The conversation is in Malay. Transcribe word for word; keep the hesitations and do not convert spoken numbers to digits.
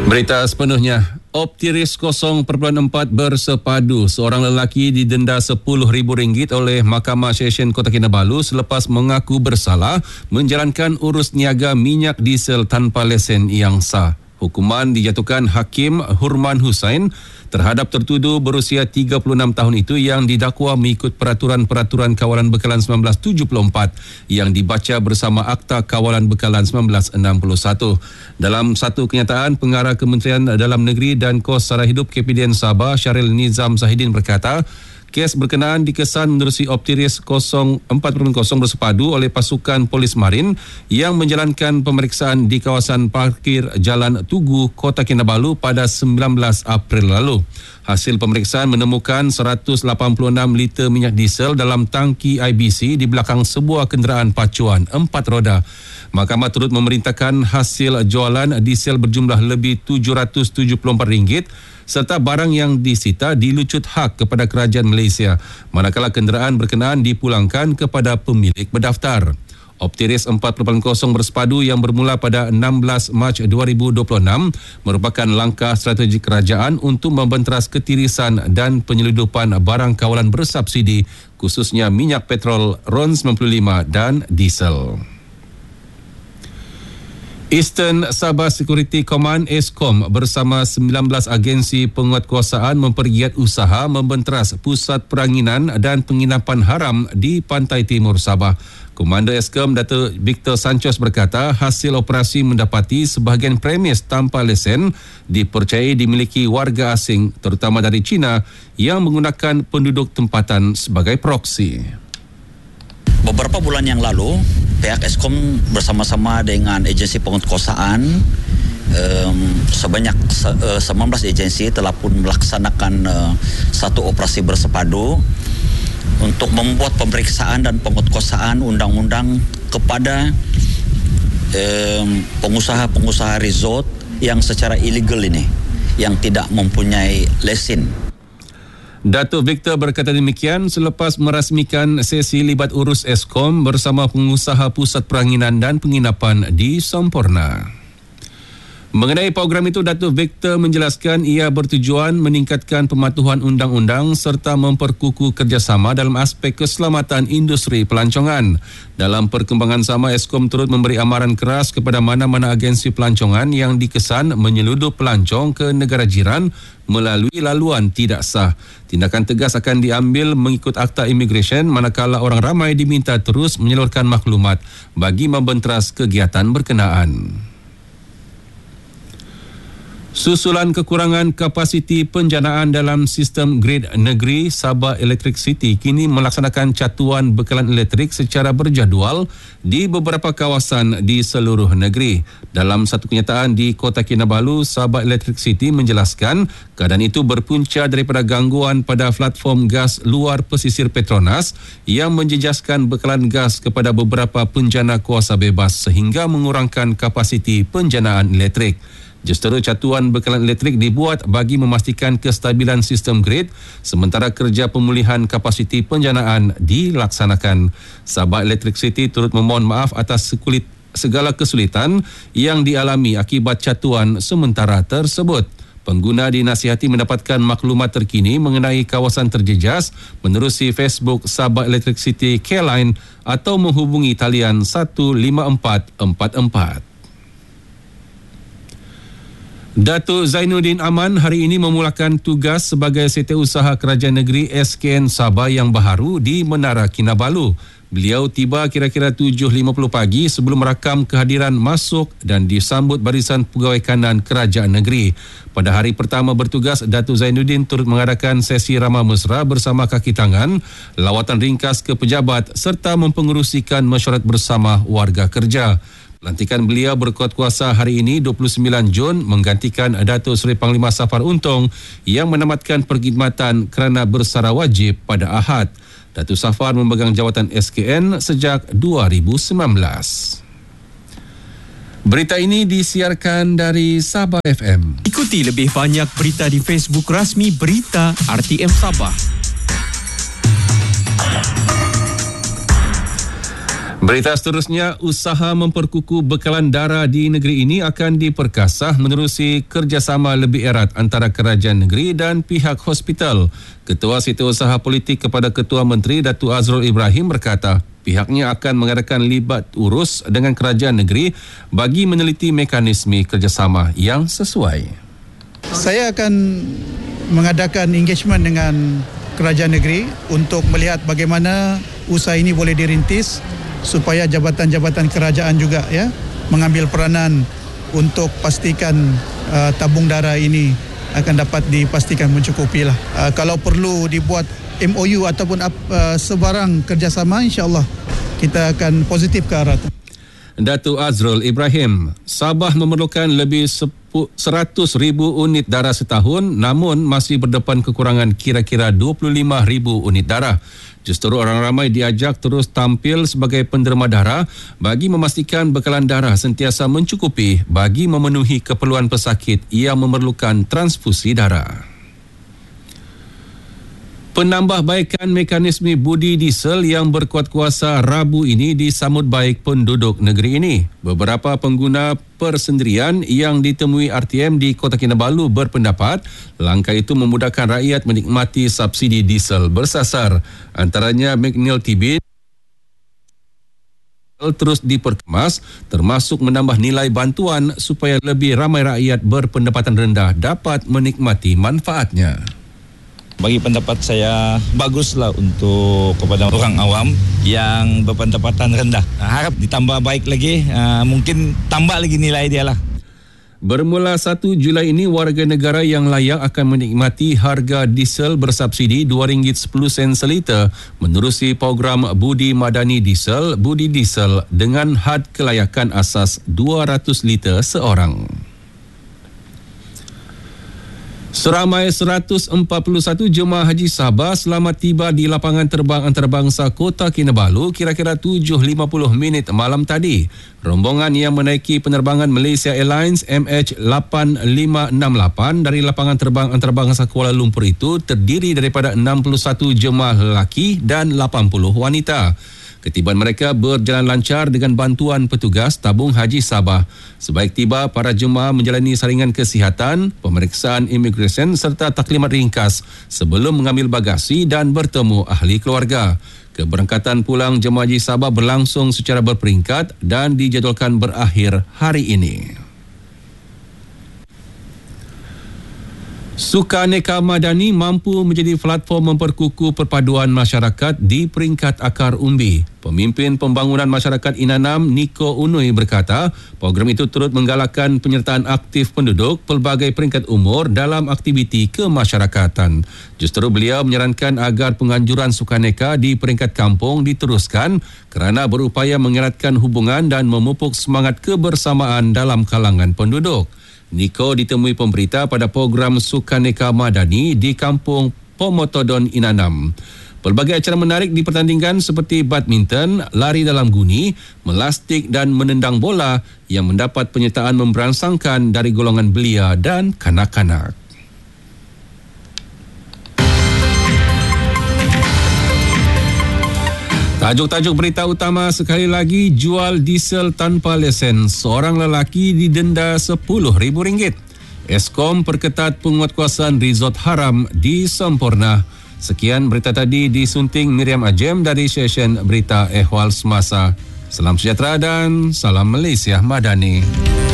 Berita sepenuhnya. Optiris kosong perpuluhan empat bersepadu. Seorang lelaki didenda sepuluh ribu ringgit oleh Mahkamah Session Kota Kinabalu selepas mengaku bersalah menjalankan urus niaga minyak diesel tanpa lesen yang sah. Hukuman dijatuhkan Hakim Hurman Hussain terhadap tertuduh berusia tiga puluh enam tahun itu yang didakwa mengikut peraturan-peraturan kawalan bekalan sembilan belas tujuh puluh empat yang dibaca bersama Akta Kawalan Bekalan sembilan belas enam puluh satu. Dalam satu kenyataan, Pengarah Kementerian Dalam Negeri dan Kos Sara Hidup K P D N Sabah Syaril Nizam Zahidin berkata, kes berkenaan dikesan menerusi Optiris empat kosong bersepadu oleh pasukan Polis Marin yang menjalankan pemeriksaan di kawasan parkir Jalan Tugu, Kota Kinabalu pada sembilan belas April lalu. Hasil pemeriksaan menemukan seratus lapan puluh enam liter minyak diesel dalam tangki I B C di belakang sebuah kenderaan pacuan empat roda. Mahkamah turut memerintahkan hasil jualan diesel berjumlah lebih tujuh ratus tujuh puluh empat ringgit serta barang yang disita dilucut hak kepada kerajaan Malaysia, manakala kenderaan berkenaan dipulangkan kepada pemilik berdaftar. Optiris empat kosong bersepadu yang bermula pada enam belas Mac dua ribu dua puluh enam merupakan langkah strategi kerajaan untuk membenteras ketirisan dan penyeludupan barang kawalan bersubsidi, khususnya minyak petrol R O N sembilan puluh lima dan diesel. Eastern Sabah Security Command ESCOM bersama sembilan belas agensi penguatkuasaan mempergiat usaha membenteras pusat peranginan dan penginapan haram di pantai timur Sabah. Komander ESCOM Datuk Victor Sanchez berkata hasil operasi mendapati sebahagian premis tanpa lesen dipercayai dimiliki warga asing terutama dari China yang menggunakan penduduk tempatan sebagai proksi. Beberapa bulan yang lalu, pihak ESCOM bersama-sama dengan agensi penguatkuasaan um, sebanyak uh, sembilan belas agensi telah pun melaksanakan uh, satu operasi bersepadu untuk membuat pemeriksaan dan penguatkuasaan undang-undang kepada um, pengusaha-pengusaha resort yang secara ilegal ini, yang tidak mempunyai lesen. Datuk Victor berkata demikian selepas merasmikan sesi libat urus ESCOM bersama pengusaha pusat peranginan dan penginapan di Semporna. Mengenai program itu, Datuk Victor menjelaskan ia bertujuan meningkatkan pematuhan undang-undang serta memperkukuh kerjasama dalam aspek keselamatan industri pelancongan. Dalam perkembangan sama, ESCOM turut memberi amaran keras kepada mana-mana agensi pelancongan yang dikesan menyeludup pelancong ke negara jiran melalui laluan tidak sah. Tindakan tegas akan diambil mengikut Akta Immigration manakala orang ramai diminta terus menyalurkan maklumat bagi membenteras kegiatan berkenaan. Susulan kekurangan kapasiti penjanaan dalam sistem grid negeri, Sabah Electric City kini melaksanakan catuan bekalan elektrik secara berjadual di beberapa kawasan di seluruh negeri. Dalam satu kenyataan di Kota Kinabalu, Sabah Electric City menjelaskan keadaan itu berpunca daripada gangguan pada platform gas luar pesisir Petronas yang menjejaskan bekalan gas kepada beberapa penjana kuasa bebas sehingga mengurangkan kapasiti penjanaan elektrik. Justeru catuan bekalan elektrik dibuat bagi memastikan kestabilan sistem grid sementara kerja pemulihan kapasiti penjanaan dilaksanakan. Sabah Electric City turut memohon maaf atas sekulit, segala kesulitan yang dialami akibat catuan sementara tersebut. Pengguna dinasihati mendapatkan maklumat terkini mengenai kawasan terjejas menerusi Facebook Sabah Electric City K-Line atau menghubungi talian satu lima empat empat empat. Datuk Zainuddin Aman hari ini memulakan tugas sebagai Setiausaha Kerajaan Negeri S K N Sabah yang baharu di Menara Kinabalu. Beliau tiba kira-kira tujuh lima puluh pagi sebelum merakam kehadiran masuk dan disambut barisan pegawai kanan Kerajaan Negeri. Pada hari pertama bertugas, Datuk Zainuddin turut mengadakan sesi ramah mesra bersama kaki tangan, lawatan ringkas ke pejabat serta mempengerusikan mesyuarat bersama warga kerja. Pelantikan beliau berkuat kuasa hari ini dua puluh sembilan Jun menggantikan Datuk Seri Panglima Safar Untong yang menamatkan perkhidmatan kerana bersara wajib pada Ahad. Datuk Safar memegang jawatan S K N sejak dua ribu sembilan belas. Berita ini disiarkan dari Sabah F M. Ikuti lebih banyak berita di Facebook rasmi Berita R T M Sabah. Berita seterusnya, usaha memperkukuh bekalan darah di negeri ini akan diperkasah menerusi kerjasama lebih erat antara kerajaan negeri dan pihak hospital. Ketua Setiausaha Politik kepada Ketua Menteri Datuk Azrul Ibrahim berkata, pihaknya akan mengadakan libat urus dengan kerajaan negeri bagi meneliti mekanisme kerjasama yang sesuai. Saya akan mengadakan engagement dengan kerajaan negeri untuk melihat bagaimana usaha ini boleh dirintis supaya jabatan-jabatan kerajaan juga ya mengambil peranan untuk pastikan uh, tabung darah ini akan dapat dipastikan mencukupi lah. Uh, kalau perlu dibuat M O U ataupun uh, sebarang kerjasama, insya-Allah kita akan positif ke arah itu. Datuk Azrul Ibrahim, Sabah memerlukan lebih seratus ribu unit darah setahun namun masih berdepan kekurangan kira-kira dua puluh lima ribu unit darah. Justru orang ramai diajak terus tampil sebagai penderma darah bagi memastikan bekalan darah sentiasa mencukupi bagi memenuhi keperluan pesakit yang memerlukan transfusi darah. Penambahbaikan mekanisme budi diesel yang berkuat kuasa Rabu ini disambut baik penduduk negeri ini. Beberapa pengguna persendirian yang ditemui R T M di Kota Kinabalu berpendapat langkah itu memudahkan rakyat menikmati subsidi diesel bersasar. Antaranya McNeil T B terus diperkemas termasuk menambah nilai bantuan supaya lebih ramai rakyat berpendapatan rendah dapat menikmati manfaatnya. Bagi pendapat saya, baguslah untuk kepada orang awam yang berpendapatan rendah. Harap ditambah baik lagi, uh, mungkin tambah lagi nilai dia lah. Bermula satu Julai ini, warga negara yang layak akan menikmati harga diesel bersubsidi dua ringgit sepuluh sen seliter menerusi program Budi Madani Diesel, Budi Diesel dengan had kelayakan asas dua ratus liter seorang. Seramai seratus empat puluh satu jemaah haji Sabah selamat tiba di lapangan terbang antarabangsa Kota Kinabalu kira-kira tujuh lima puluh minit malam tadi. Rombongan yang menaiki penerbangan Malaysia Airlines M H lapan lima enam lapan dari lapangan terbang antarabangsa Kuala Lumpur itu terdiri daripada enam puluh satu jemaah lelaki dan lapan puluh wanita. Ketibaan mereka berjalan lancar dengan bantuan petugas tabung haji Sabah. Sebaik tiba, para jemaah menjalani saringan kesihatan, pemeriksaan imigresen serta taklimat ringkas sebelum mengambil bagasi dan bertemu ahli keluarga. Keberangkatan pulang jemaah haji Sabah berlangsung secara berperingkat dan dijadualkan berakhir hari ini. Sukaneka Madani mampu menjadi platform memperkukuh perpaduan masyarakat di peringkat akar umbi. Pemimpin Pembangunan Masyarakat Inanam, Niko Unui berkata, program itu turut menggalakkan penyertaan aktif penduduk pelbagai peringkat umur dalam aktiviti kemasyarakatan. Justru beliau menyarankan agar penganjuran Sukaneka di peringkat kampung diteruskan kerana berupaya mengeratkan hubungan dan memupuk semangat kebersamaan dalam kalangan penduduk. Niko ditemui pemberita pada program Sukaneka Madani di Kampung Pomotodon Inanam. Pelbagai acara menarik dipertandingkan seperti badminton, lari dalam guni, melastik dan menendang bola yang mendapat penyertaan memberangsangkan dari golongan belia dan kanak-kanak. Tajuk-tajuk berita utama sekali lagi, jual diesel tanpa lesen. Seorang lelaki didenda sepuluh ribu ringgit. Eskom perketat penguatkuasaan resort haram di Semporna. Sekian berita tadi disunting Miriam Ajem dari stesen berita Ehwal Semasa. Salam sejahtera dan salam Malaysia Madani.